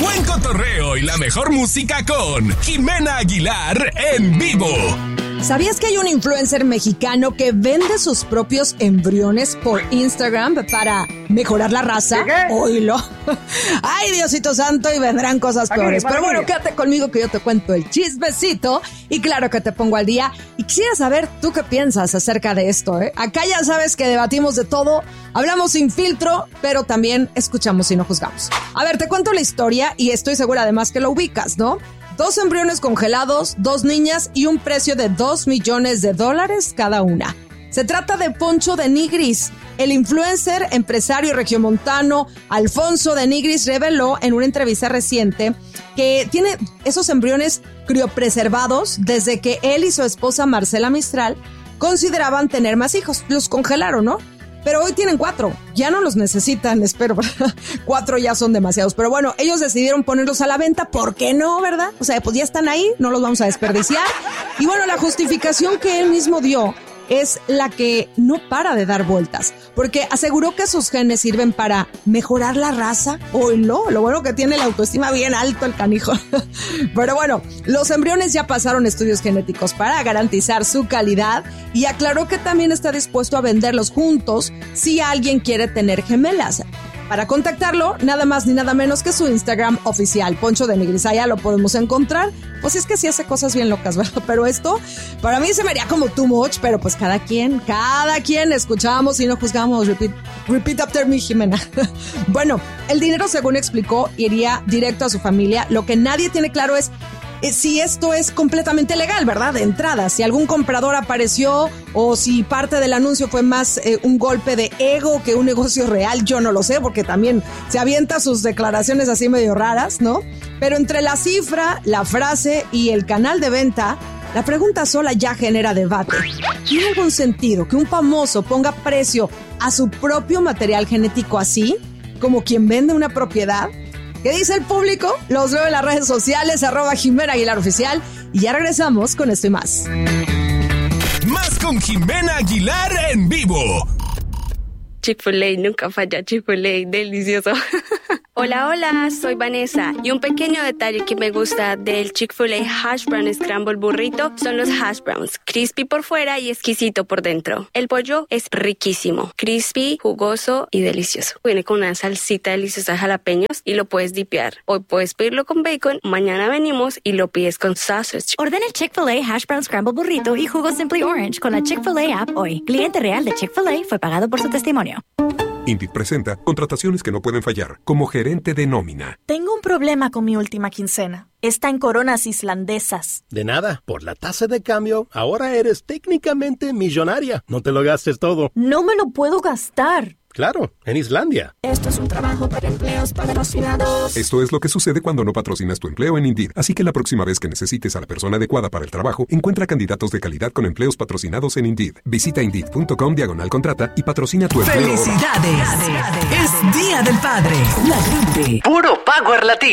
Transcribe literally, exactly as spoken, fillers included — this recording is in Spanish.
buen cotorreo y la mejor música con Jimena Aguilar en vivo. ¿Sabías que hay un influencer mexicano que vende sus propios embriones por Instagram para mejorar la raza? Oílo. Ay, Diosito santo, y vendrán cosas peores. Pero bueno, quédate conmigo que yo te cuento el chismecito y claro que te pongo al día. Y quisiera saber tú qué piensas acerca de esto, ¿eh? Acá ya sabes que debatimos de todo, hablamos sin filtro, pero también escuchamos y no juzgamos. A ver, te cuento la historia y estoy segura además que lo ubicas, ¿no? Dos embriones congelados, dos niñas y un precio de dos millones de dólares cada una. Se trata de Poncho de Nigris. El influencer, empresario regiomontano Alfonso de Nigris reveló en una entrevista reciente que tiene esos embriones criopreservados desde que él y su esposa Marcela Mistral consideraban tener más hijos. Los congelaron, ¿no? Pero hoy tienen cuatro. Ya no los necesitan, espero. Cuatro ya son demasiados. Pero bueno, ellos decidieron ponerlos a la venta. ¿Por qué no, verdad? O sea, pues ya están ahí, no los vamos a desperdiciar. Y bueno, la justificación que él mismo dio es la que no para de dar vueltas, porque aseguró que sus genes sirven para mejorar la raza. O no, lo bueno que tiene la autoestima bien alto el canijo. Pero bueno, los embriones ya pasaron estudios genéticos para garantizar su calidad y aclaró que también está dispuesto a venderlos juntos si alguien quiere tener gemelas. Para contactarlo, nada más ni nada menos que su Instagram oficial, Poncho de Nigris. Allá lo podemos encontrar. Pues es que sí hace cosas bien locas, ¿verdad? Pero esto, para mí se me haría como too much, pero pues cada quien, cada quien escuchamos y no juzgamos. Repeat, repeat after me, Jimena. Bueno, el dinero, según explicó, iría directo a su familia. Lo que nadie tiene claro es si esto es completamente legal, ¿verdad? De entrada, si algún comprador apareció o si parte del anuncio fue más eh, un golpe de ego que un negocio real, yo no lo sé, porque también se avienta sus declaraciones así medio raras, ¿no? Pero entre la cifra, la frase y el canal de venta, la pregunta sola ya genera debate. ¿Tiene algún sentido que un famoso ponga precio a su propio material genético así, como quien vende una propiedad? ¿Qué dice el público? Los veo en las redes sociales, arroba Jimena Aguilar Oficial. Y ya regresamos con esto y más. Más con Jimena Aguilar en vivo. Chick-fil-A, nunca falla Chick-fil-A, delicioso. Hola, hola, soy Vanessa y un pequeño detalle que me gusta del Chick-fil-A Hash Brown Scramble Burrito son los hash browns, crispy por fuera y exquisito por dentro. El pollo es riquísimo, crispy, jugoso y delicioso. Viene con una salsita deliciosa de jalapeños y lo puedes dipear. Hoy puedes pedirlo con bacon, mañana venimos y lo pides con sausage. Ordena el Chick-fil-A Hash Brown Scramble Burrito y jugo Simply Orange con la Chick-fil-A app hoy. Cliente real de Chick-fil-A fue pagado por su testimonio. Indeed presenta contrataciones que no pueden fallar. Como gerente de nómina. Tengo un problema con mi última quincena. Está en coronas islandesas. De nada. Por la tasa de cambio, ahora eres técnicamente millonaria. No te lo gastes todo. No me lo puedo gastar. Claro, en Islandia. Esto es un trabajo para empleos patrocinados. Esto es lo que sucede cuando no patrocinas tu empleo en Indeed. Así que la próxima vez que necesites a la persona adecuada para el trabajo, encuentra candidatos de calidad con empleos patrocinados en Indeed. Visita Indeed.com diagonal contrata y patrocina tu empleo. ¡Felicidades! Es Día del Padre. La gente. Puro Power Latino.